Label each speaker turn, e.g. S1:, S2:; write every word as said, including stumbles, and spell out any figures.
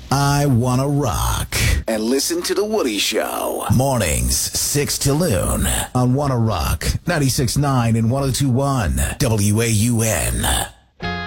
S1: I Wanna Rock.
S2: And listen to The Woody Show.
S1: Mornings, six to noon on Wanna Rock, ninety-six point nine and one oh two point one W A U N.